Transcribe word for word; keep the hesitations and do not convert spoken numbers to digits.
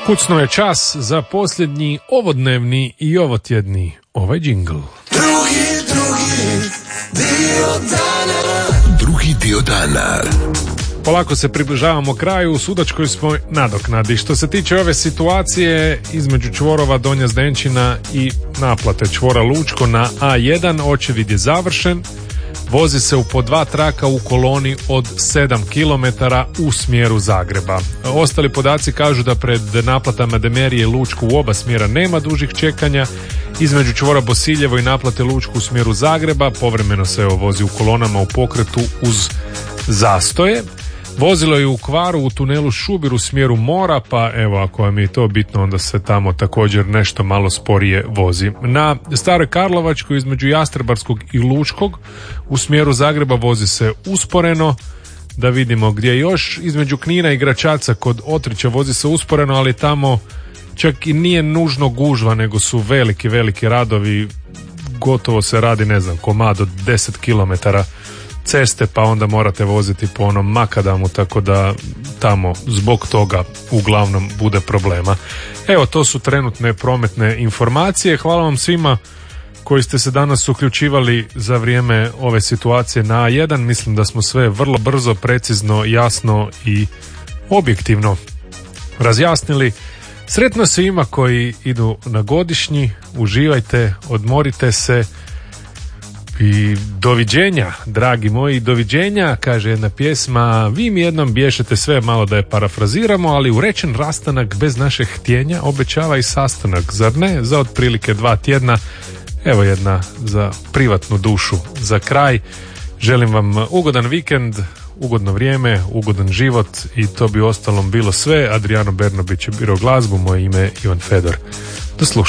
Kucno je čas za posljednji ovodnevni i ovotjedni ovaj džingl. Drugi, drugi dio dana. Drugi dio dana. Polako se približavamo kraju, u sudačkoj smo nadoknadi. Što se tiče ove situacije između čvorova Donja Zdenčina i naplate čvora Lučko na A jedan, očevid je završen. Vozi se u po dva traka u koloni od sedam kilometara u smjeru Zagreba. Ostali podaci kažu da pred naplatama Demerije i Lučku u oba smjera nema dužih čekanja. Između čvora Bosiljevo i naplate Lučku u smjeru Zagreba povremeno se evo vozi u kolonama u pokretu uz zastoje. Vozilo je u kvaru u tunelu Šubir u smjeru mora, pa evo ako vam je to bitno onda se tamo također nešto malo sporije vozi. Na Staroj Karlovačkoj između Jastrebarskog i Lučkog u smjeru Zagreba vozi se usporeno. Da vidimo gdje još. Između Knina i Gračaca kod Otrića vozi se usporeno, ali tamo čak i nije nužno gužva, nego su veliki, veliki radovi. Gotovo se radi, ne znam, komad od deset kilometara ceste, pa onda morate voziti po onom makadamu, tako da tamo zbog toga uglavnom bude problema. Evo, to su trenutne prometne informacije. Hvala vam svima koji ste se danas uključivali za vrijeme ove situacije na A jedan. Mislim da smo sve vrlo brzo, precizno, jasno i objektivno razjasnili. Sretno svima koji idu na godišnji, uživajte, odmorite se. I doviđenja, dragi moji, doviđenja, kaže jedna pjesma. Vi mi jednom bješete sve, malo da je parafraziramo, ali urečen rastanak bez našeg htjenja obećava i sastanak, zar ne? Za otprilike dva tjedna. Evo jedna za privatnu dušu. Za kraj želim vam ugodan vikend, ugodno vrijeme, ugodan život i to bi ostalom bilo sve. Adriano Bernobić je birao glazbu, moje ime Ivan Fedor. Do slušanja.